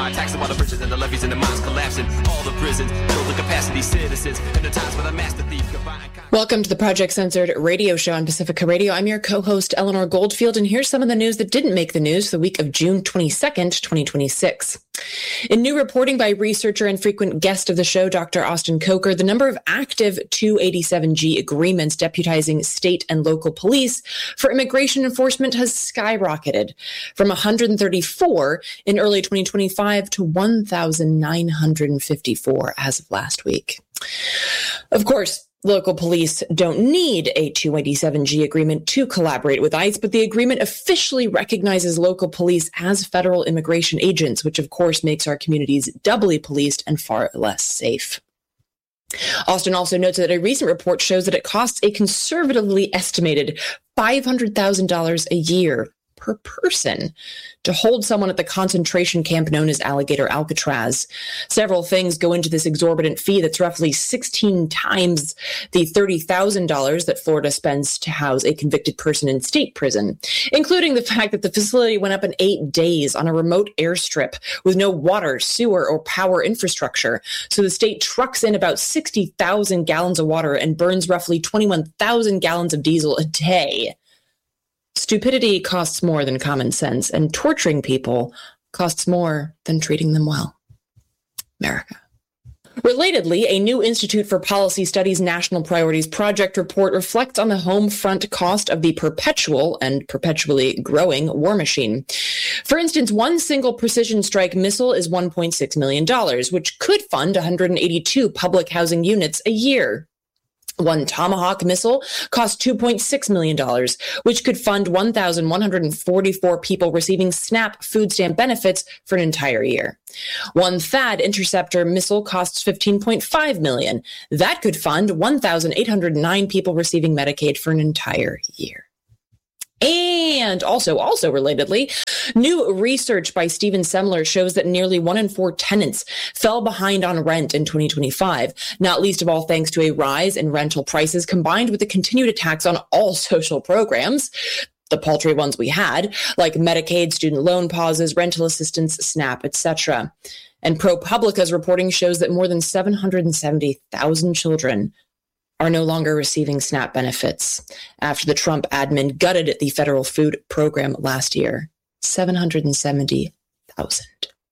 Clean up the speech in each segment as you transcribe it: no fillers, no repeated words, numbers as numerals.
required. Taxing while the bridges and the levees and the mines collapsing. All the prisons, build the capacity citizens. And the times for the master thief. Welcome to the Project Censored radio show on Pacifica Radio. I'm your co-host, Eleanor Goldfield, and here's some of the news that didn't make the news the week of June 22nd, 2026. In new reporting by researcher and frequent guest of the show, Dr. Austin Coker, the number of active 287G agreements deputizing state and local police for immigration enforcement has skyrocketed from 134 in early 2025 to 1,954 as of last week. Of course, local police don't need a 287G agreement to collaborate with ICE, but the agreement officially recognizes local police as federal immigration agents, which of course makes our communities doubly policed and far less safe. Austin also notes that a recent report shows that it costs a conservatively estimated $500,000 a year per person to hold someone at the concentration camp known as Alligator Alcatraz. Several things go into this exorbitant fee that's roughly 16 times the $30,000 that Florida spends to house a convicted person in state prison, including the fact that the facility went up in 8 days on a remote airstrip with no water, sewer, or power infrastructure. So the state trucks in about 60,000 gallons of water and burns roughly 21,000 gallons of diesel a day. Stupidity costs more than common sense, and torturing people costs more than treating them well. America. Relatedly, a new Institute for Policy Studies National Priorities Project report reflects on the home front cost of the perpetual and perpetually growing war machine. For instance, one single precision strike missile is $1.6 million, which could fund 182 public housing units a year. One Tomahawk missile cost $2.6 million, which could fund 1,144 people receiving SNAP food stamp benefits for an entire year. One THAAD interceptor missile costs $15.5 million. That could fund 1,809 people receiving Medicaid for an entire year. And also relatedly, new research by Stephen Semler shows that nearly 1 in 4 tenants fell behind on rent in 2025, not least of all thanks to a rise in rental prices combined with the continued attacks on all social programs, the paltry ones we had, like Medicaid, student loan pauses, rental assistance, SNAP, etc. And ProPublica's reporting shows that more than 770,000 children are no longer receiving SNAP benefits after the Trump admin gutted the federal food program last year. 770,000.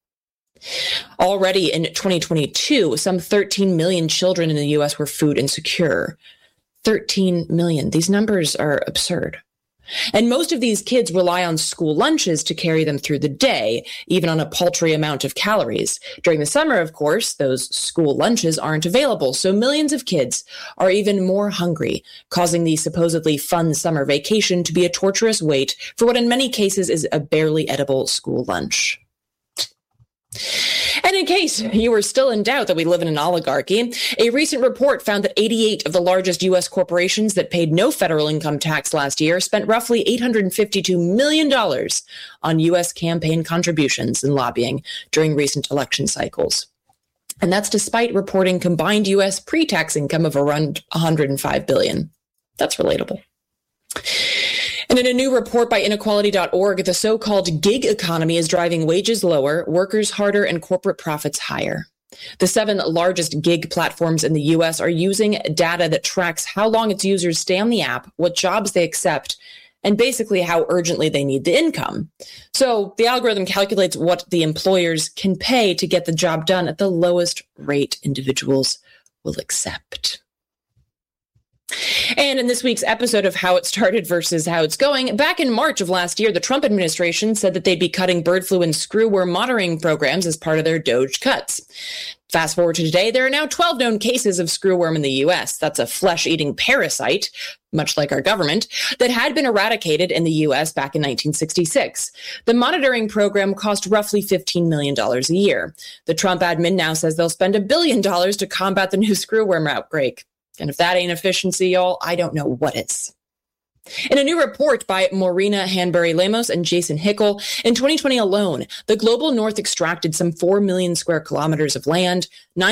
Already in 2022, some 13 million children in the U.S. were food insecure. 13 million. These numbers are absurd. And most of these kids rely on school lunches to carry them through the day, even on a paltry amount of calories. During the summer, of course, those school lunches aren't available, so millions of kids are even more hungry, causing the supposedly fun summer vacation to be a torturous wait for what in many cases is a barely edible school lunch. And in case you were still in doubt that we live in an oligarchy, a recent report found that 88 of the largest U.S. corporations that paid no federal income tax last year spent roughly $852 million on U.S. campaign contributions and lobbying during recent election cycles. And that's despite reporting combined U.S. pre-tax income of around $105 billion. That's relatable. And in a new report by inequality.org, the so-called gig economy is driving wages lower, workers harder, and corporate profits higher. The 7 largest gig platforms in the U.S. are using data that tracks how long its users stay on the app, what jobs they accept, and basically how urgently they need the income. So the algorithm calculates what the employers can pay to get the job done at the lowest rate individuals will accept. And in this week's episode of How It Started versus How It's Going, back in March of last year, the Trump administration said that they'd be cutting bird flu and screwworm monitoring programs as part of their DOGE cuts. Fast forward to today, there are now 12 known cases of screwworm in the U.S. That's a flesh-eating parasite, much like our government, that had been eradicated in the U.S. back in 1966. The monitoring program cost roughly $15 million a year. The Trump admin now says they'll spend $1 billion to combat the new screwworm outbreak. And if that ain't efficiency, y'all, I don't know what is. In a new report by Maureen Hanbury Lemos and Jason Hickel, in 2020 alone, the global north extracted some 4 million square kilometers of land,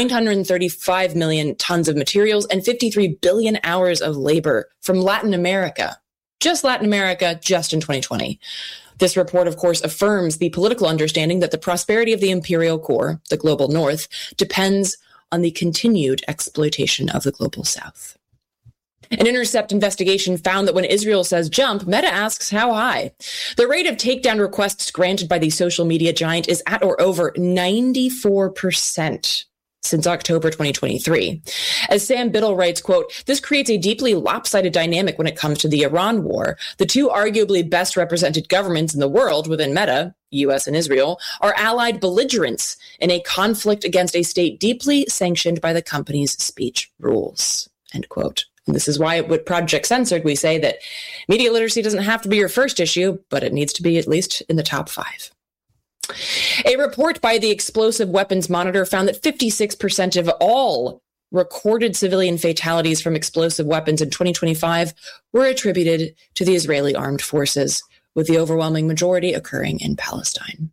935 million tons of materials, and 53 billion hours of labor from Latin America. Just Latin America, just in 2020. This report, of course, affirms the political understanding that the prosperity of the imperial core, the global north, depends on the continued exploitation of the global south. An Intercept investigation found that when Israel says jump, Meta asks how high. The rate of takedown requests granted by the social media giant is at or over 94% since October 2023. As Sam Biddle writes, quote, "This creates a deeply lopsided dynamic when it comes to the Iran war. The two arguably best represented governments in the world within Meta, US and Israel, are allied belligerents in a conflict against a state deeply sanctioned by the company's speech rules," end quote. And this is why with Project Censored, we say that media literacy doesn't have to be your first issue, but it needs to be at least in the top 5. A report by the Explosive Weapons Monitor found that 56% of all recorded civilian fatalities from explosive weapons in 2025 were attributed to the Israeli armed forces, with the overwhelming majority occurring in Palestine.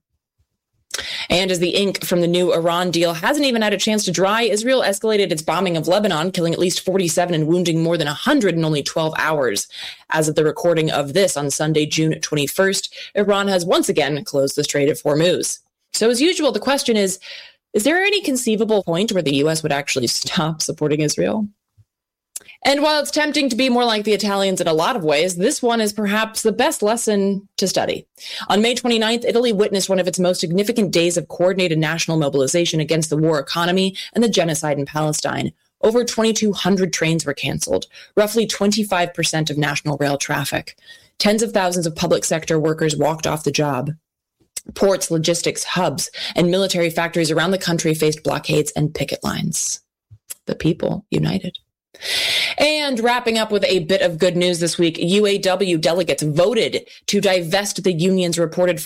And as the ink from the new Iran deal hasn't even had a chance to dry, Israel escalated its bombing of Lebanon, killing at least 47 and wounding more than 100 in only 12 hours. As of the recording of this on Sunday, June 21st, Iran has once again closed the Strait of Hormuz. So as usual, the question is there any conceivable point where the U.S. would actually stop supporting Israel? And while it's tempting to be more like the Italians in a lot of ways, this one is perhaps the best lesson to study. On May 29th, Italy witnessed one of its most significant days of coordinated national mobilization against the war economy and the genocide in Palestine. Over 2,200 trains were canceled, roughly 25% of national rail traffic. Tens of thousands of public sector workers walked off the job. Ports, logistics, hubs, and military factories around the country faced blockades and picket lines. The people united. And wrapping up with a bit of good news this week, UAW delegates voted to divest the union's reported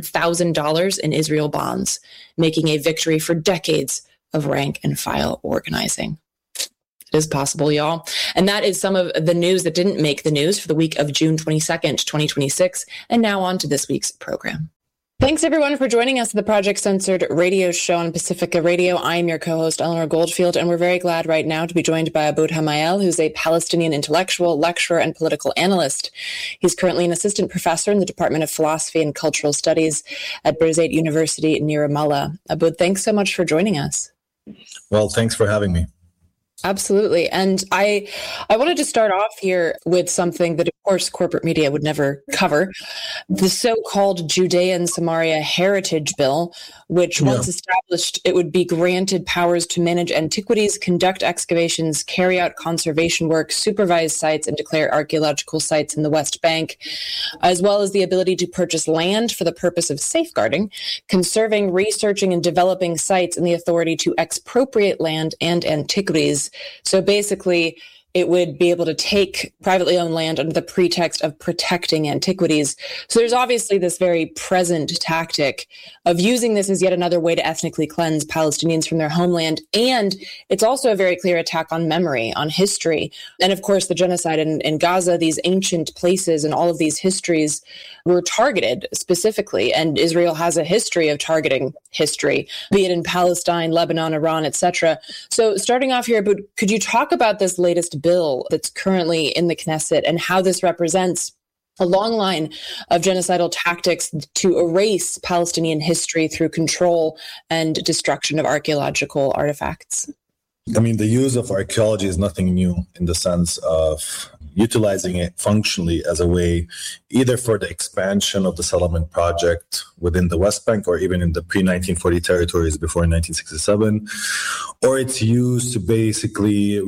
$400,000 in Israel bonds, making a victory for decades of rank and file organizing. It is possible, y'all. And that is some of the news that didn't make the news for the week of June 22nd, 2026. And now on to this week's program. Thanks, everyone, for joining us at the Project Censored radio show on Pacifica Radio. I'm your co-host, Eleanor Goldfield, and we're very glad right now to be joined by Aboud Hamayel, who's a Palestinian intellectual, lecturer, and political analyst. He's currently an assistant professor in the Department of Philosophy and Cultural Studies at Birzeit University near Ramallah. Aboud, thanks so much for joining us. Well, thanks for having me. Absolutely. And I wanted to start off here with something that, of course, corporate media would never cover. The so-called Judean Samaria Heritage Bill, which once established, it would be granted powers to manage antiquities, conduct excavations, carry out conservation work, supervise sites, and declare archaeological sites in the West Bank, as well as the ability to purchase land for the purpose of safeguarding, conserving, researching, and developing sites, and the authority to expropriate land and antiquities. So basically, it would be able to take privately owned land under the pretext of protecting antiquities. So there's obviously this very present tactic of using this as yet another way to ethnically cleanse Palestinians from their homeland. And it's also a very clear attack on memory, on history. And of course, the genocide in Gaza, these ancient places and all of these histories were targeted specifically. And Israel has a history of targeting history, be it in Palestine, Lebanon, Iran, etc. So starting off here, but could you talk about this latest bill that's currently in the Knesset and how this represents a long line of genocidal tactics to erase Palestinian history through control and destruction of archaeological artifacts? I mean, the use of archaeology is nothing new in the sense of utilizing it functionally as a way either for the expansion of the settlement project within the West Bank or even in the pre-1940 territories before 1967, or it's used to basically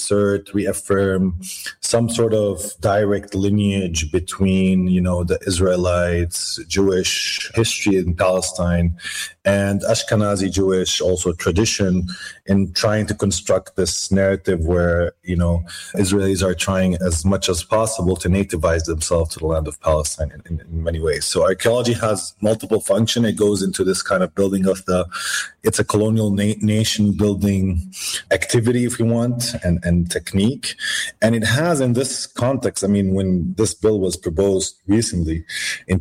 reaffirm some sort of direct lineage between, the Israelites, Jewish history in Palestine, and Ashkenazi Jewish also tradition in trying to construct this narrative where, Israelis are trying as much as possible to nativize themselves to the land of Palestine in many ways. So archaeology has multiple functions. It goes into this kind of building of it's a colonial nation building activity, if you want, and technique. And it has in this context, when this bill was proposed recently in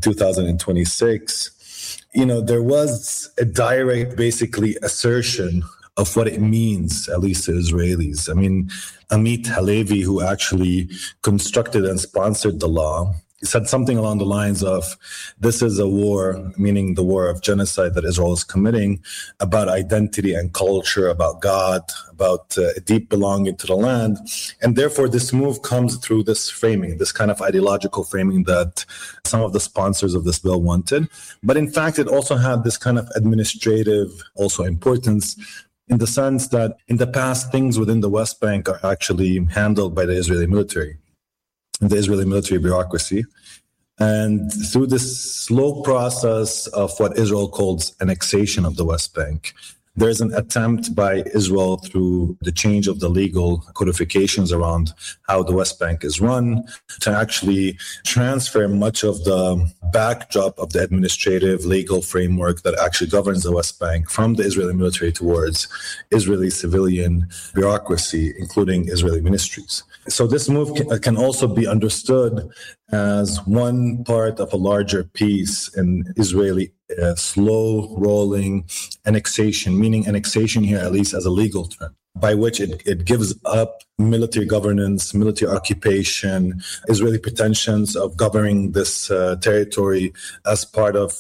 2026, there was a direct, basically, assertion of what it means, at least to Israelis. Amit Halevi, who actually constructed and sponsored the law, said something along the lines of, this is a war, meaning the war of genocide that Israel is committing, about identity and culture, about God, about a deep belonging to the land. And therefore, this move comes through this framing, this kind of ideological framing that some of the sponsors of this bill wanted. But in fact, it also had this kind of administrative also importance, in the sense that in the past, things within the West Bank are actually handled by the Israeli military, the Israeli military bureaucracy. And through this slow process of what Israel calls annexation of the West Bank, there's an attempt by Israel through the change of the legal codifications around how the West Bank is run to actually transfer much of the backdrop of the administrative legal framework that actually governs the West Bank from the Israeli military towards Israeli civilian bureaucracy, including Israeli ministries. So this move can also be understood as one part of a larger piece in Israeli slow rolling annexation, meaning annexation here at least as a legal term, by which it gives up military governance, military occupation, Israeli pretensions of governing this territory as part of,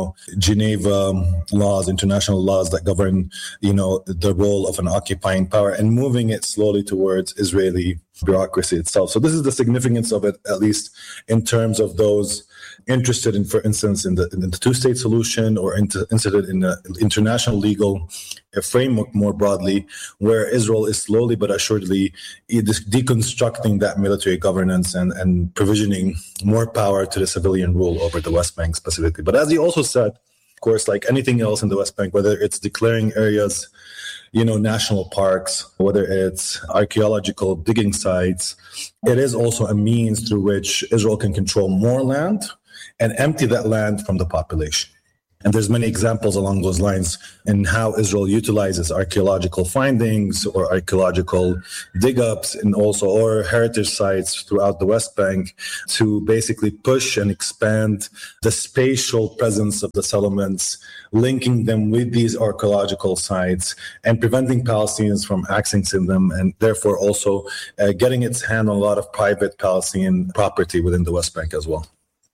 Geneva laws, international laws that govern, the role of an occupying power, and moving it slowly towards Israeli bureaucracy itself. So this is the significance of it, at least in terms of those interested in, for instance, in the two-state solution, or interested in the international legal framework more broadly, where Israel is slowly but assuredly deconstructing that military governance and provisioning more power to the civilian rule over the West Bank specifically. But as you also said, of course, like anything else in the West Bank, whether it's declaring areas, national parks, whether it's archaeological digging sites, it is also a means through which Israel can control more land and empty that land from the population. And there's many examples along those lines in how Israel utilizes archaeological findings or archaeological dig-ups and also or heritage sites throughout the West Bank to basically push and expand the spatial presence of the settlements, linking them with these archaeological sites and preventing Palestinians from accessing them, and therefore also getting its hand on a lot of private Palestinian property within the West Bank as well.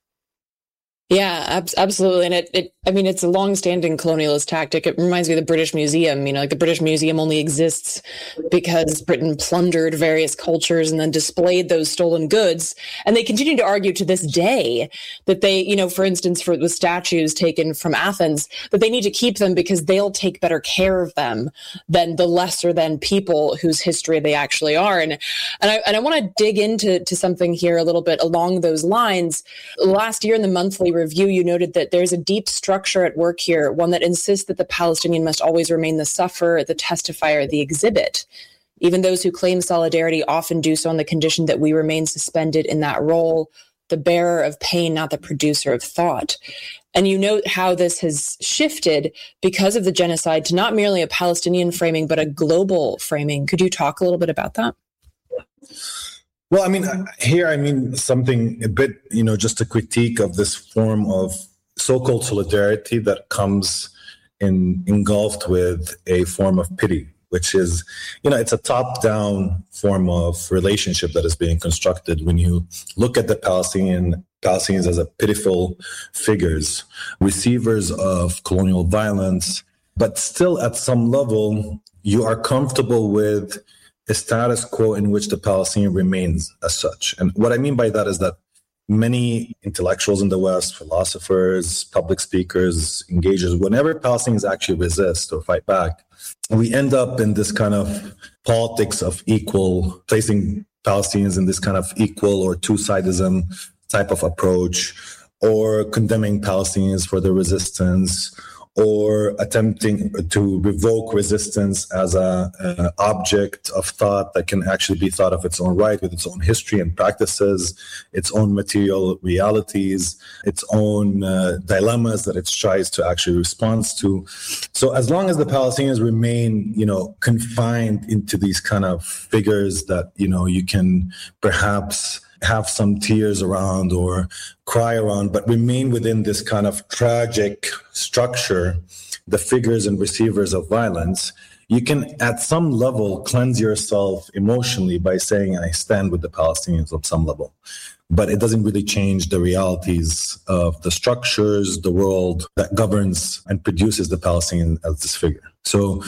Yeah, absolutely. And it's a long-standing colonialist tactic. It reminds me of the British Museum. The British Museum only exists because Britain plundered various cultures and then displayed those stolen goods. And they continue to argue to this day that they, for instance, for the statues taken from Athens, that they need to keep them because they'll take better care of them than the lesser than people whose history they actually are. And I want to dig into something here a little bit along those lines. Last year in the monthly review, you noted that there's a deep structure at work here, one that insists that the Palestinian must always remain the sufferer, the testifier, the exhibit. Even those who claim solidarity often do so on the condition that we remain suspended in that role, the bearer of pain, not the producer of thought. And you note how this has shifted because of the genocide to not merely a Palestinian framing, but a global framing. Could you talk a little bit about that? Well, something a bit, just a critique of this form of so-called solidarity that comes engulfed with a form of pity, which is, it's a top-down form of relationship that is being constructed when you look at the Palestinians as a pitiful figures, receivers of colonial violence, but still at some level, you are comfortable with a status quo in which the Palestinian remains as such. And what I mean by that is that many intellectuals in the West, philosophers, public speakers, engagers, whenever Palestinians actually resist or fight back, we end up in this kind of politics of placing Palestinians in this kind of equal or two-sidism type of approach, or condemning Palestinians for their resistance, or attempting to revoke resistance as an object of thought that can actually be thought of its own right, with its own history and practices, its own material realities, its own dilemmas that it tries to actually respond to. So as long as the Palestinians remain, confined into these kind of figures that, you can perhaps have some tears around or cry around, but remain within this kind of tragic structure, the figures and receivers of violence, you can at some level cleanse yourself emotionally by saying, I stand with the Palestinians on some level. but it doesn't really change the realities of the structures, the world that governs and produces the Palestinian as this figure. So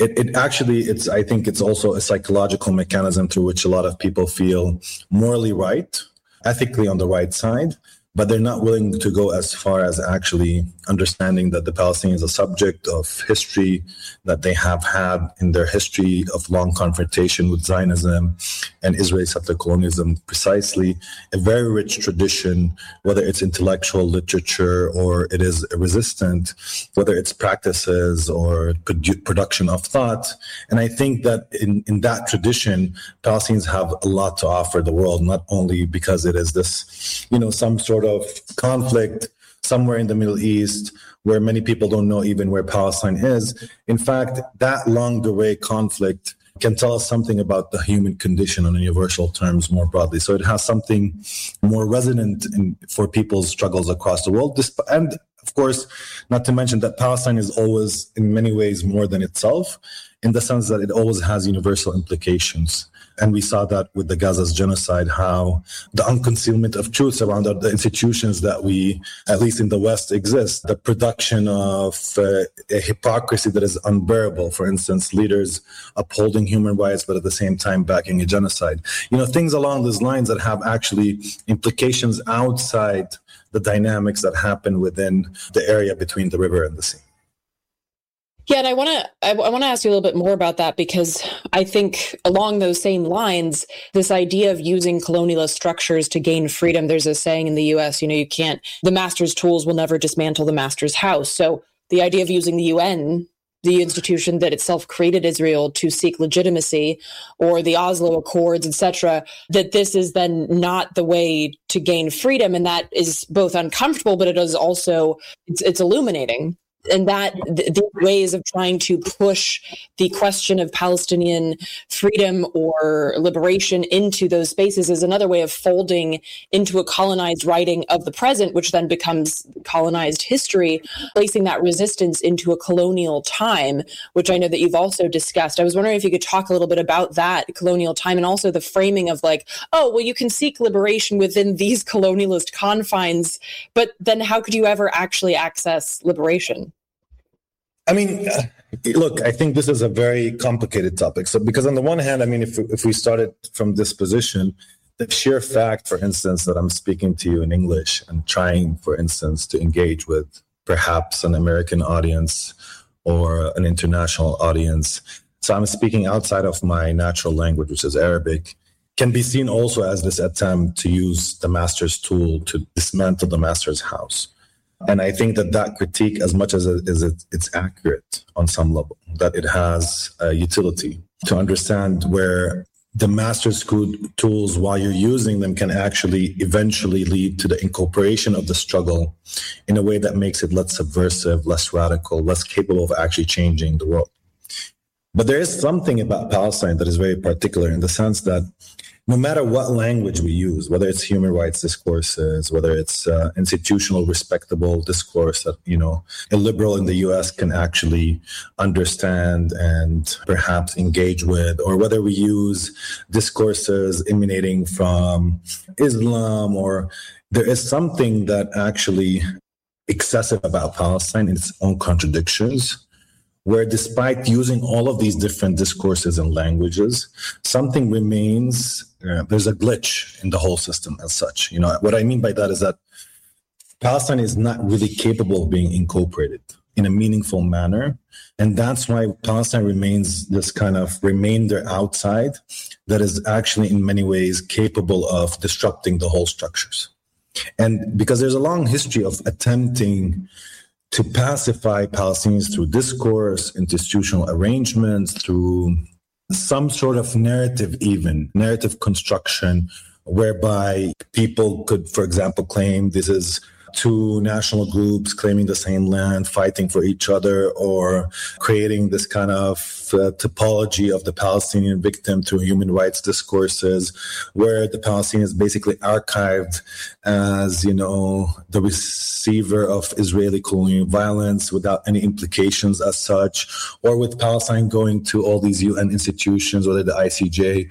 I think it's also a psychological mechanism through which a lot of people feel morally right, ethically on the right side, but they're not willing to go as far as actually understanding that the Palestinians are a subject of history, that they have had in their history of long confrontation with Zionism and Israeli settler colonialism precisely a very rich tradition, whether it's intellectual literature or it is resistant, whether it's practices or production of thought. And I think that in that tradition, Palestinians have a lot to offer the world, not only because it is this, some sort of conflict somewhere in the Middle East where many people don't know even where Palestine is. In fact, that longue durée conflict can tell us something about the human condition on universal terms more broadly. So it has something more resonant for people's struggles across the world. And of course, not to mention that Palestine is always in many ways more than itself, in the sense that it always has universal implications. And we saw that with the Gaza's genocide, how the unconcealment of truths around the institutions that we, at least in the West, exist, the production of a hypocrisy that is unbearable. For instance, leaders upholding human rights, but at the same time backing a genocide. Things along those lines that have actually implications outside the dynamics that happen within the area between the river and the sea. Yeah, and I want to ask you a little bit more about that, because I think along those same lines, this idea of using colonialist structures to gain freedom, there's a saying in the US, the master's tools will never dismantle the master's house. So the idea of using the UN, the institution that itself created Israel to seek legitimacy, or the Oslo Accords, etc., that this is then not the way to gain freedom. And that is both uncomfortable, but it is also, it's illuminating. And that the ways of trying to push the question of Palestinian freedom or liberation into those spaces is another way of folding into a colonized writing of the present, which then becomes colonized history, placing that resistance into a colonial time, which I know that you've also discussed. I was wondering if you could talk a little bit about that colonial time, and also the framing of you can seek liberation within these colonialist confines, but then how could you ever actually access liberation? Look, I think this is a very complicated topic. So, because on the one hand, if we started from this position, the sheer fact, for instance, that I'm speaking to you in English and trying, for instance, to engage with perhaps an American audience or an international audience, so I'm speaking outside of my natural language, which is Arabic, can be seen also as this attempt to use the master's tool to dismantle the master's house. And I think that critique, as much as it's accurate on some level, that it has a utility to understand where the master's tools, while you're using them, can actually eventually lead to the incorporation of the struggle in a way that makes it less subversive, less radical, less capable of actually changing the world. But there is something about Palestine that is very particular, in the sense that no matter what language we use, whether it's human rights discourses, whether it's institutional respectable discourse that, a liberal in the US can actually understand and perhaps engage with, or whether we use discourses emanating from Islam, or there is something that actually excessive about Palestine in its own contradictions, where despite using all of these different discourses and languages, something remains, there's a glitch in the whole system as such. What I mean by that is that Palestine is not really capable of being incorporated in a meaningful manner. And that's why Palestine remains this kind of remainder outside that is actually in many ways capable of disrupting the whole structures. And because there's a long history of attempting to pacify Palestinians through discourse, institutional arrangements, through some sort of narrative construction, whereby people could, for example, claim this is two national groups claiming the same land, fighting for each other, or creating this kind of typology of the Palestinian victim through human rights discourses, where the Palestinians basically archived as, the receiver of Israeli colonial violence without any implications as such, or with Palestine going to all these UN institutions, whether the ICJ,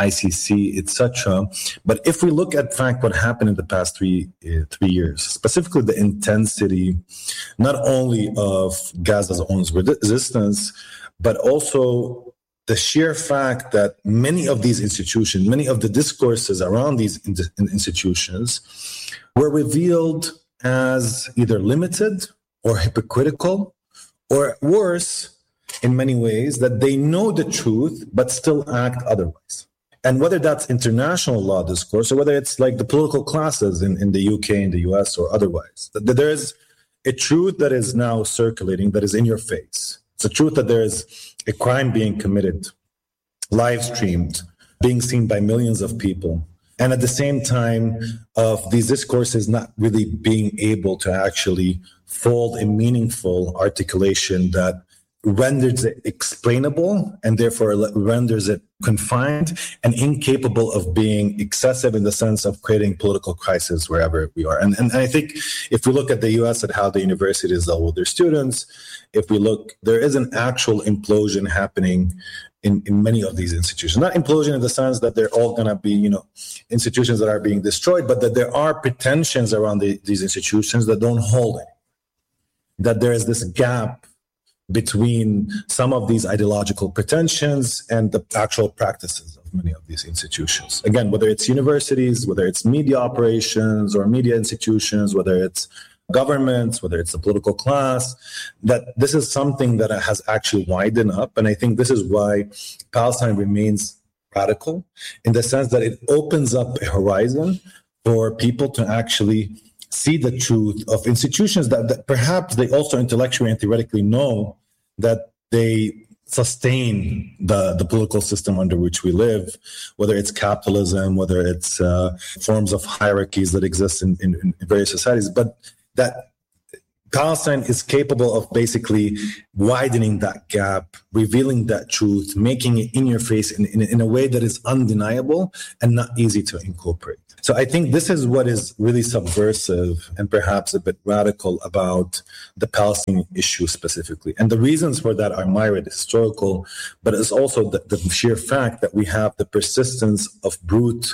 ICC, etc. But if we look at fact what happened in the past 3 years, specifically the intensity not only of Gaza's own resistance, but also the sheer fact that many of these institutions, many of the discourses around these institutions were revealed as either limited or hypocritical, or worse, in many ways, that they know the truth but still act otherwise. And whether that's international law discourse or whether it's like the political classes in the UK, in the US, or otherwise, that there is a truth that is now circulating that is in your face. It's a truth that there is a crime being committed, live streamed, being seen by millions of people. And at the same time of these discourses not really being able to actually fold a meaningful articulation that renders it explainable and therefore renders it confined and incapable of being excessive in the sense of creating political crisis wherever we are. And I think if we look at the US at how the universities deal with their students, if we look, there is an actual implosion happening in many of these institutions. Not implosion in the sense that they're all going to be, institutions that are being destroyed, but that there are pretensions around these institutions that don't hold it. That there is this gap between some of these ideological pretensions and the actual practices of many of these institutions. Again, whether it's universities, whether it's media operations or media institutions, whether it's governments, whether it's the political class, that this is something that has actually widened up. And I think this is why Palestine remains radical in the sense that it opens up a horizon for people to actually see the truth of institutions that perhaps they also intellectually and theoretically know that they sustain the political system under which we live, whether it's capitalism, whether it's forms of hierarchies that exist in various societies, but that Palestine is capable of basically widening that gap, revealing that truth, making it in your face in a way that is undeniable and not easy to incorporate. So I think this is what is really subversive and perhaps a bit radical about the Palestinian issue specifically. And the reasons for that are myriad, historical, but it's also the sheer fact that we have the persistence of brute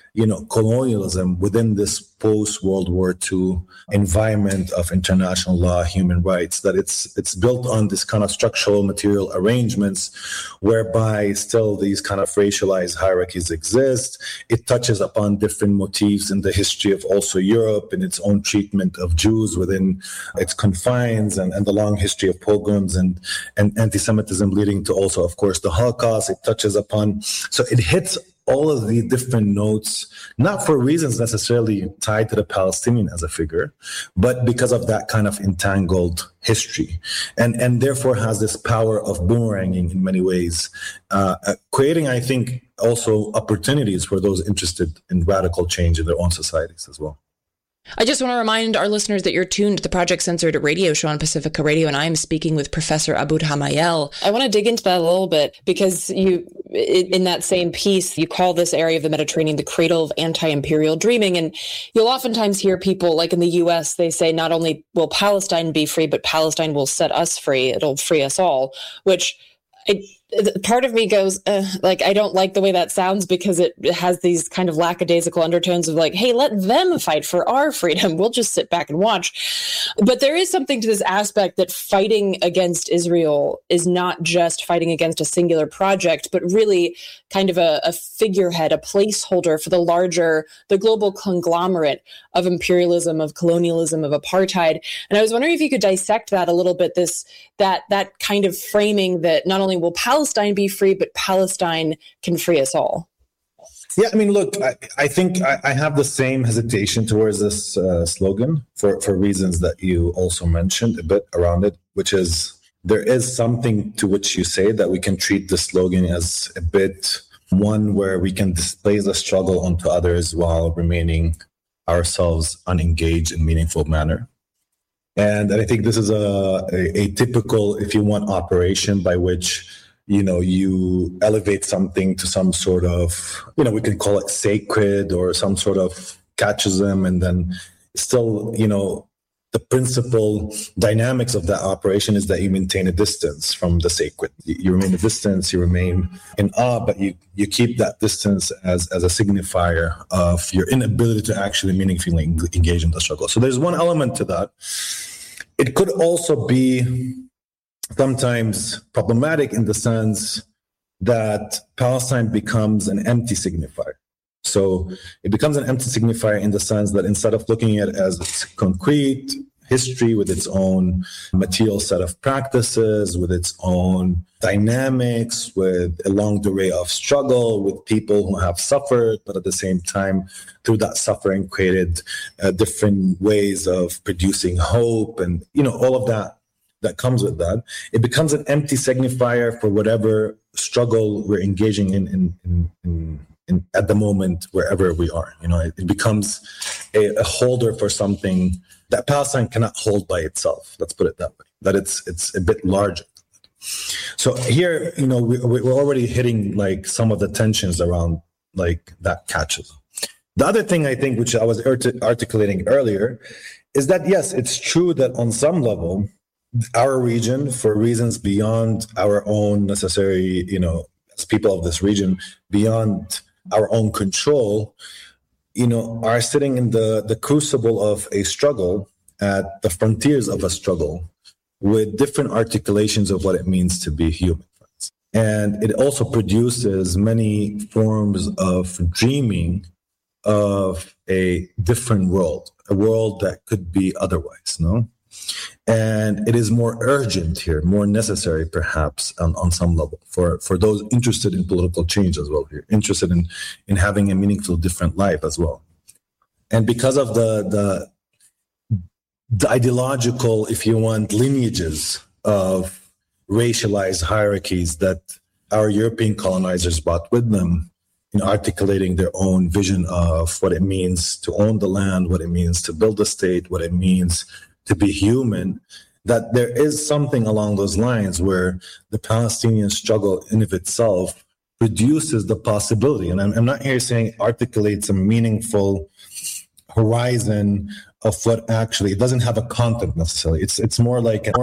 colonialism within this post-World War II environment of international law, human rights, that it's built on this kind of structural material arrangements whereby still these kind of racialized hierarchies exist. It touches upon different motifs in the history of also Europe and its own treatment of Jews within its confines and the long history of pogroms and anti-Semitism leading to also, of course, the Holocaust. It touches upon, so it hits all of the different notes, not for reasons necessarily tied to the Palestinian as a figure, but because of that kind of entangled history, and therefore has this power of boomeranging in many ways, creating, I think, also opportunities for those interested in radical change in their own societies as well. I just want to remind our listeners that you're tuned to the Project Censored radio show on Pacifica Radio, and I am speaking with Professor Abood Hamayel. I want to dig into that a little bit because in that same piece, you call this area of the Mediterranean the cradle of anti-imperial dreaming. And you'll oftentimes hear people, like in the US, they say not only will Palestine be free, but Palestine will set us free. It'll free us all, which part of me goes, I don't like the way that sounds because it has these kind of lackadaisical undertones of like, hey, let them fight for our freedom. We'll just sit back and watch. But there is something to this aspect that fighting against Israel is not just fighting against a singular project, but really kind of a figurehead, a placeholder for the global conglomerate of imperialism, of colonialism, of apartheid. And I was wondering if you could dissect that a little bit, that kind of framing that not only will Palestine be free, but Palestine can free us all. Yeah, I mean, look, I think I have the same hesitation towards this slogan for reasons that you also mentioned a bit around it, which is there is something to which you say that we can treat the slogan as a bit one where we can display the struggle onto others while remaining ourselves unengaged in meaningful manner. And I think this is a typical, if you want, operation by which, you elevate something to some sort of, we can call it sacred or some sort of catechism, and then still, the principal dynamics of that operation is that you maintain a distance from the sacred. You remain a distance, you remain in awe, but you keep that distance as a signifier of your inability to actually meaningfully engage in the struggle. So there's one element to that. It could also be sometimes problematic in the sense that Palestine becomes an empty signifier. So it becomes an empty signifier in the sense that instead of looking at it as concrete history with its own material set of practices, with its own dynamics, with a long array of struggle, with people who have suffered, but at the same time, through that suffering, created different ways of producing hope and, all of that comes with that. It becomes an empty signifier for whatever struggle we're engaging in at the moment, wherever we are. It becomes a holder for something that Palestine cannot hold by itself. Let's put it that way, that it's a bit larger. So here, we're already hitting like some of the tensions around like that catches. The other thing I think, which I was articulating earlier, is that yes, it's true that on some level, our region, for reasons beyond our own necessary, as people of this region, beyond our own control, are sitting in the crucible of a struggle, at the frontiers of a struggle, with different articulations of what it means to be human. And it also produces many forms of dreaming of a different world, a world that could be otherwise, no? And it is more urgent here, more necessary perhaps on some level for those interested in political change as well here, interested in having a meaningful different life as well. And because of the ideological, if you want, lineages of racialized hierarchies that our European colonizers brought with them in articulating their own vision of what it means to own the land, what it means to build a state, what it means to be human, that there is something along those lines where the Palestinian struggle in of itself produces the possibility, and I'm not here saying articulates a meaningful horizon of what actually, it doesn't have a content necessarily. It's more like